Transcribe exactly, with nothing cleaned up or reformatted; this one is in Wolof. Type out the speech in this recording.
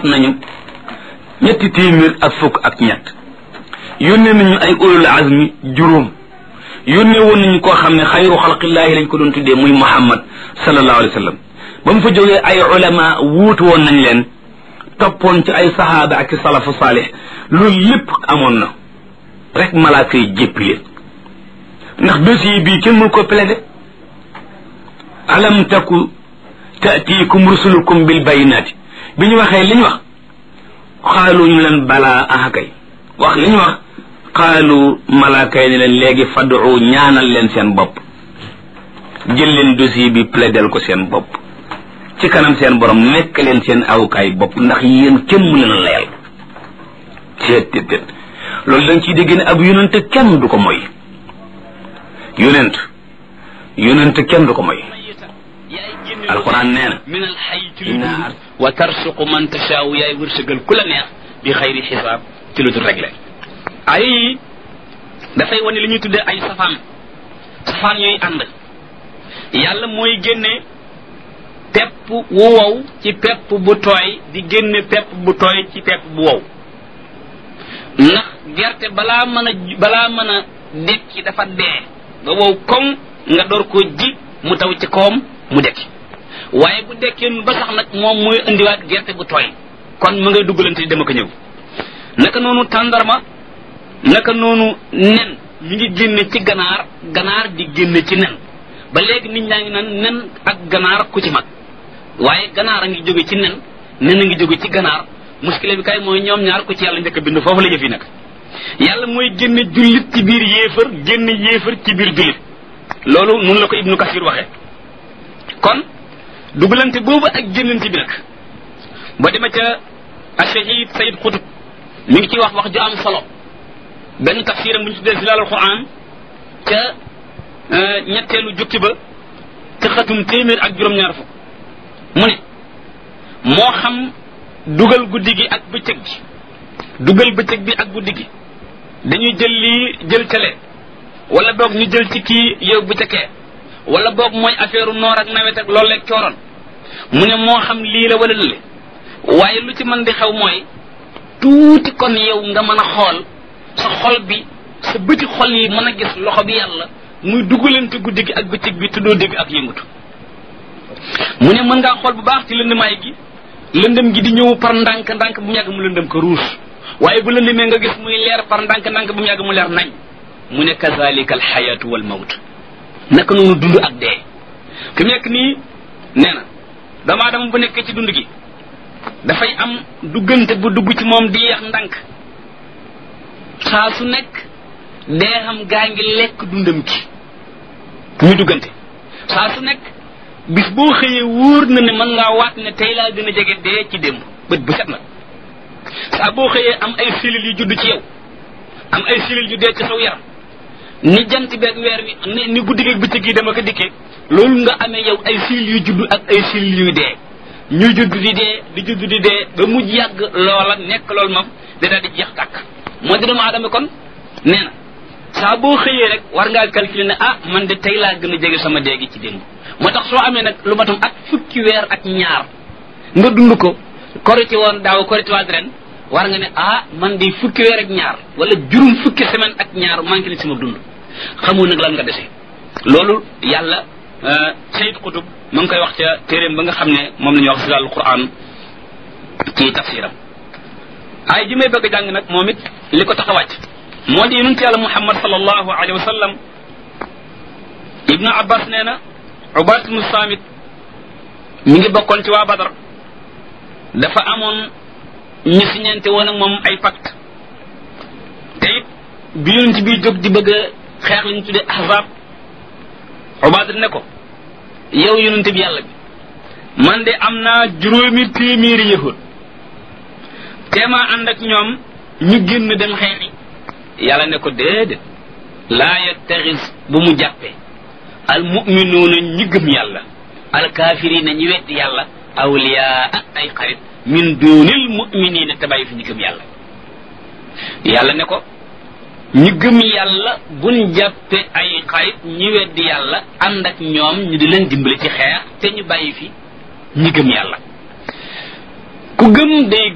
nañu ñetti téeméer ak fukk ak ñett yónnee nañu ay ulul azmi juróom yónnee woon nañu koo xam ne xayru xalqillaahi lañ ko doon tuddee muy Muhammad sallallahu alayhi wa sallam ba mu fa jógee ay ulama wuutu woon nañ leen toppoon ci ay sahaaba ak salafu saalih loolu lépp amoon na rek malaaka yi jéppi leen ndax dossier bii kenn mënu ko plaider alam taku taatiikum rusulukum bil bayinaati bi ñu waxee li ñu wax xaalu ñu leen balaa ahakay wax li ñu wax xaalu malaaka yi ne leen léegi fadu ñaanal leen seen bopp jël leen dossier bi plaidel ko seen bopp ci kanam seen borom nekk leen seen awukaay bopp ndax yéen kenn mu leen a layal teet teet teet loolu dañ ciy dégg ne ab yonent kenn du ko moy yonent yonent kenn du ko moy alquran nee na min alxay ci lu wa tarsuqu man tashaau yaay wërsëgal ku la neex bi xayri xisaab ci lu dul réglé ay dafay wane li ñuy tuddee ay safaan safaan yooyu ànd yàlla mooy génne pepp wu wow ci pepp bu tooy di génne pepp bu tooy ci pepp bu wow ndax gerte balaa mën a balaa mën a dekki dafa dee ba wow koŋ nga door koo ji mu taw ci kawam mu dekki waaye bu dekkee ba sax nag moom mooy indiwaat gerte bu tooy kon mu ngay duggalante di dama ko ñëw naka noonu tàndarma naka noonu nen mi ngi génne ci ganaar ganaar di génne ci nen ba léegi nit ñaa ngi naan nen ak ganaar ku ci mag waaye ganaar a ngi jóge ci nen nen a ngi jóge ci ganaar muskile bi kay mooy ñoom ñaar ku ci yàlla njëkk a bind foofu la jëf yi nag yàlla mooy génne jullit ci biir yéefar génne yéefar ci biir jullit loolu nun la ko ibnu kasir waxe kon dugalante boobu ak génnante bi nag ba dema ca ashahid sayid xutub mi ngi ciy wax wax ju am solo benn tafsiram bu ñu tuddee zilalul quran ca ñetteelu jukki ba ca xatum téeméer ak juróom-ñaar fukk mu ne moo xam dugal guddi gi ak bëccëg gi dugal bëccëg bi ak guddi gi dañuy jël lii jël cale wala boog ñu jël ci kii yow bu ca kee wala boog mooy affaire noor ak nawet ak loolu lekk cooroon mu ne moo xam lii la wala lële waaye lu ci mën di xew mooy tuuti kon yow nga mën a xool sa xol bi sa bëti xol yi mën a gis loxo bi yàlla muy dugalante guddi gi ak bëccëg bi tuddoo dégg ak yëngatu mu ne mën ngaa xool bu baax ci lëndëmaay gi lëndëm gi di ñëw par ndànk ndànk bu mu yàgg mu lëndëm ko ruus waaye bu lëndëmee nga gis muy leer par ndànk ndànk bu mu yàgg mu leer nañ mu ne kazalika alxayatu wal mawt naka noonu dund ak dee fi mu nekk nii nee na damaa dama bu nekkee ci dund gi dafay am duggante bu dugg ci moom di yeex ndànk saa su nekk dee xam gaa ngi lekk dundam ki ñu duggante saa su nekk bis boo xëyee wóor na ne mën ngaa waat ne tey laa gën a jege dee ci démb bët bu set nag saa boo xëyee am ay cellules yu judd ci yow am ay cellules yu dee ci saw yaram ni jant beeg weer wi ni ni guddi gi bëccëg gi dama ko dikkee loolu nga amee yow ay cellules yu judd ak ay cellules yuy dee ñuy judd di dee di judd di dee ba mujj yàgg loola nekk loolu moom da daal di jeex tàkk moo di doomu aadama kon nee na saa boo xëyee rek war ngaa calculer ne ah man de tey laa gën a jege sama dee gi ci démb moo tax soo amee nag lu matum ak fukki weer ak ñaar nga dund ko korité woon daaw korité waat ren war nga ne ah man de fukki weer ak ñaar wala juróom fukki semaine ak ñaar manqué na sama dund xamoo nag lan nga dese loolu yàlla sayid qutub ma ngi koy wax ca téeréem ba nga xam ne moom la ñuy wax zilalul quran ci tafsiram ay ji may bëgg jàng nag moom it li ko tax a wàcc moo di yonent yàlla muhammad sallallahu alayhi wa sallam ibnu abbas nee na ubaat ibnu saamit mi ngi bokkoon ci waa badar dafa amoon ñu siñente woon ak moom ay pacte te it bi yonent bi jóg di bëgg a xeex li ñu tuddee ahzab ubaat ne ko yow yonent bi yàlla bi man de am naa juróomi téeméeri yahud teema ànd ak ñoom ñu génn dem xeexi yàlla ne ko déedéet laa yattaxis bu mu jàppe al muminuuna ñi gëm yàlla al kaafiriina ñi wetti yàlla awliyaa ay xarit min duunil muminina te bàyyi fi ñi gëm yàlla yàlla ne ko ñi gëm yàlla buñ jàppe ay xarit ñi weddi yàlla ànd ak ñoom ñu di leen dimbali ci xeex te ñu bàyyi fi ñi gëm yàlla ku gëm day